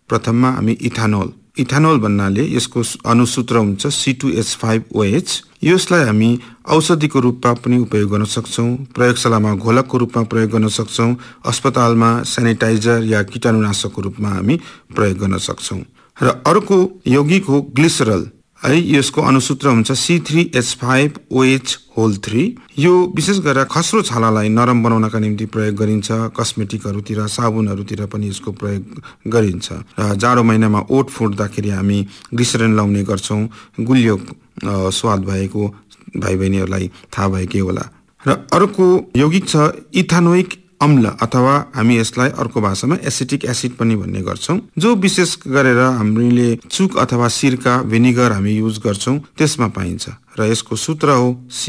प्रथममा हामी इथानोल भन्नाले यसको अनुसूत्र हुन्छ C2H5OH। यसलाई हामी औषधिको रूपमा पनि उपयोग गर्न सक्छौं, प्रयोगशालामा घोलकको रूपमा प्रयोग गर्न सक्छौं, अस्पतालमा सेनिटाइजर या कीटाणुनाशकको रूपमा हामी प्रयोग गर्न सक्छौं। र अर्को यौगिक हो ग्लिसरल है, यसको अनुसूत्र हुन्छ C3H5OH3। यो विशेष गरेर खस्रो छालालाई नरम बनाउनका निम्ति प्रयोग गरिन्छ। कस्मेटिकहरूतिर, साबुनहरूतिर पनि यसको प्रयोग गरिन्छ। र जाडो महिनामा ओठ फुट्दाखेरि हामी ग्लिसरल लाउने गर्छौं। गुलियो स्वाद भएको भाइ बहिनीहरूलाई थाहा भएकै होला। र अर्को यौगिक छ इथानोइक अम्ल, अथवा हामी यसलाई अर्को भाषामा एसिटिक एसिड पनि भन्ने गर्छौं, जो विशेष गरेर हामीले चुक अथवा सिरका भिनेगर हामी युज गर्छौं त्यसमा पाइन्छ। र यसको सूत्र हो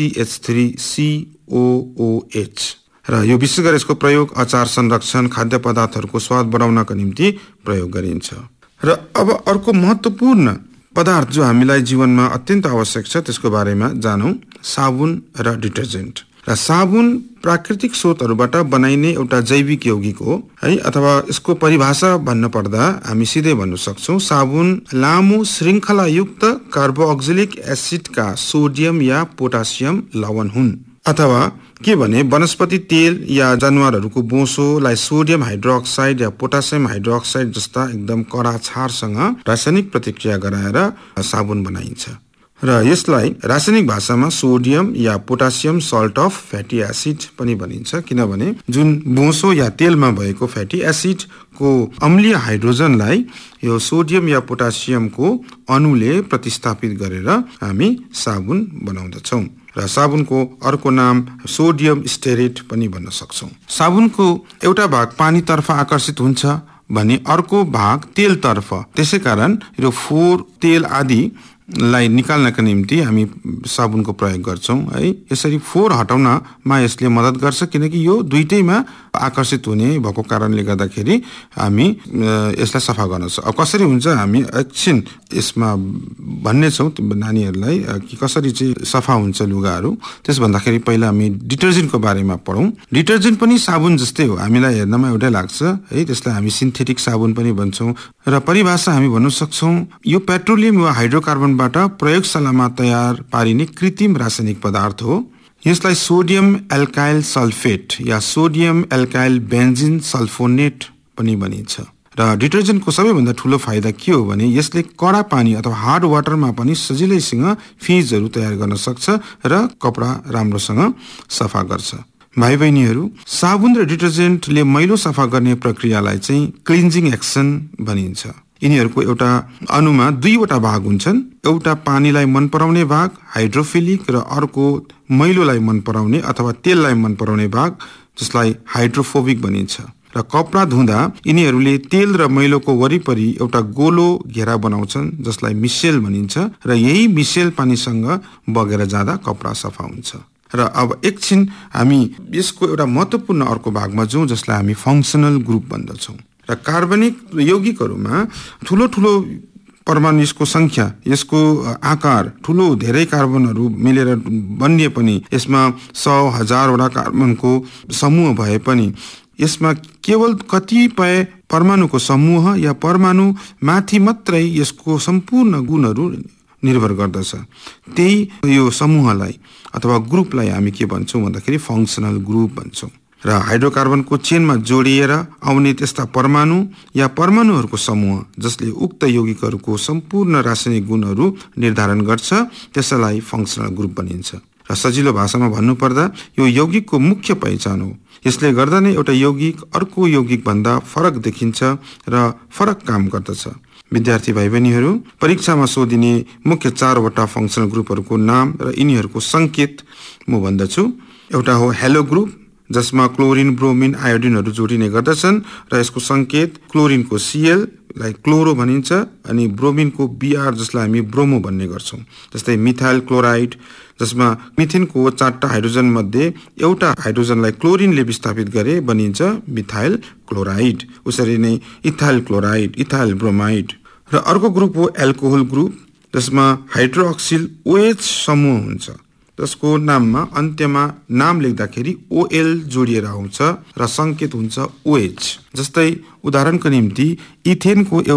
CH3COOH। र यो विशेष गरी यसको प्रयोग अचार संरक्षण, खाद्य पदार्थहरूको स्वाद बढाउनका निम्ति प्रयोग गरिन्छ। र अब अर्को महत्त्वपूर्ण पदार्थ जो हामीलाई जीवनमा अत्यन्त आवश्यक छ त्यसको बारेमा जानौं, साबुन र डिटर्जेन्ट। र साबुन प्राकृतिक स्रोतहरूबाट बनाइने एउटा जैविक यौगिक हो है, अथवा यसको परिभाषा भन्न पर्दा हामी सिधै भन्न सक्छौं साबुन लामो श्रृंखलायुक्त कार्बोक्सिलिक एसिडका सोडियम या पोटासियम लवण हुन्, अथवा के भने वनस्पति तेल या जनावरहरूको बोसोलाई सोडियम हाइड्रोक्साइड या पोटासियम हाइड्रोक्साइड जस्ता एकदम कडा क्षारसँग रासायनिक प्रतिक्रिया गराएर साबुन बनाइन्छ। र यसलाई रासायनिक भाषामा sodium yeah potassium salt of fatty acid पनि भनिन्छ, किनभने जुन बोसो या तेलमा भएको फ्याटी एसिडको अम्लीय हाइड्रोजनलाई यो सोडियम या पोटासियमको अणुले प्रतिस्थापित गरेर हामी साबुन बनाउँदछौं। र साबुनको अर्को नाम सोडियम स्टेरेट पनि भन्न सक्छौं। साबुनको एउटा भाग पानीतर्फ आकर्षित हुन्छ भने अर्को भाग तेलतर्फ, त्यसैकारण यो फोहोर तेल आदि लाई निकाल्नका निम्ति हामी साबुनको प्रयोग गर्छौं है। यसरी फोहोर हटाउनमा यसले मद्दत गर्छ, किनकि यो दुईटैमा आकर्षित हुने भएको कारणले गर्दाखेरि हामी यसलाई सफा गर्न सक्छौं। अब कसरी हुन्छ हामी एकछिन यसमा भन्ने छौं नानीहरूलाई कि कसरी चाहिँ सफा हुन्छ लुगाहरू। त्यसभन्दाखेरि पहिला हामी डिटर्जेन्टको बारेमा पढौं। डिटर्जेन्ट पनि साबुन जस्तै हो, हामीलाई हेर्नमा एउटै लाग्छ है, त्यसलाई हामी सिन्थेटिक साबुन पनि भन्छौं। र परिभाषा हामी भन्न सक्छौं यो पेट्रोलियम वा हाइड्रोकार्बन प्रयोगशालामा तयार पारिने कृत्रिम रासायनिक पदार्थ हो। यसलाई सोडियम एल्काइल सल्फेट या सोडियम एल्काइल बेन्जिन सल्फोनेट पनि भनिन्छ। र डिटर्जेन्टको सबैभन्दा ठूलो फाइदा के हो भने यसले कडा पानी अथवा हार्ड वाटरमा पनि सजिलैसँग फिजहरू तयार गर्न सक्छ र कपडा राम्रोसँग सफा गर्छ। भाइ बहिनीहरू, साबुन र डिटर्जेन्टले मैलो सफा गर्ने प्रक्रियालाई चाहिँ क्लिन्जिङ एक्सन भनिन्छ। यिनीहरूको एउटा अणुमा दुईवटा भाग हुन्छन्, एउटा पानीलाई मन पराउने भाग हाइड्रोफिलिक र अर्को मैलोलाई मन पराउने अथवा तेललाई मन पराउने भाग जसलाई हाइड्रोफोबिक भनिन्छ। र कपडा धुँदा यिनीहरूले तेल र मैलोको वरिपरि एउटा गोलो घेरा बनाउँछन् जसलाई मिसेल भनिन्छ, र यही मिसेल पानीसँग बगेर जाँदा कपडा सफा हुन्छ। र अब एकछिन हामी यसको एउटा महत्त्वपूर्ण अर्को भागमा जाउँ जसलाई हामी फङ्सनल ग्रुप भन्दछौँ। र कार्बनिक यौगिकहरूमा ठुलो ठुलो परमाणु, यसको संख्या, यसको आकार ठुलो, धेरै कार्बनहरू मिलेर बन्ने पनि यसमा 100,000 वटा कार्बनको समूह भए पनि यसमा केवल कतिपय परमाणुको समूह या परमाणु माथि मात्रै यसको सम्पूर्ण गुणहरू निर्भर गर्दछ। त्यही यो समूहलाई अथवा ग्रुपलाई हामी के भन्छौं भन्दाखेरि फङ्सनल ग्रुप भन्छौं। र हाइड्रोकार्बनको चेनमा जोडिएर आउने त्यस्ता परमाणु या परमाणुहरूको समूह जसले उक्त यौगिकहरूको सम्पूर्ण रासायनिक गुणहरू निर्धारण गर्छ त्यसलाई फङ्सनल ग्रुप भनिन्छ। र सजिलो भाषामा भन्नुपर्दा यो यौगिकको मुख्य पहिचान हो। यसले गर्दा नै एउटा यौगिक अर्को यौगिक भन्दा फरक देखिन्छ र फरक काम गर्दछ। विद्यार्थी भाइ बहिनीहरू, परीक्षामा सोधिने मुख्य 4वटा फङ्सनल ग्रुपहरूको नाम र यिनीहरूको संकेत म भन्दछु। एउटा हो हेलो ग्रुप, जसमा क्लोरिन, ब्रोमिन, आयोडिनहरू जोडिने गर्दछन् र यसको संकेत क्लोरिनको Cl लाई क्लोरो भनिन्छ अनि ब्रोमिनको Br जसलाई हामी ब्रोमो भन्ने गर्छौं। जस्तै मिथाइल क्लोराइड, जसमा मिथेनको 4टा हाइड्रोजन मध्ये एउटा हाइड्रोजनलाई क्लोरिनले विस्थापित गरे बनिन्छ मिथाइल क्लोराइड। उसरी नै इथाइल क्लोराइड, इथाइल ब्रोमाइड। र अर्को ग्रुप हो एल्कोहल ग्रुप, जसमा हाइड्रोक्सिल OH समूह हुन्छ, जसको नाममा अन्त्यमा नाम लेख्दाखेरि OL जोडिएर आउँछ र संकेत हुन्छ OH। जस्तै उदाहरणको निम्ति इथेनको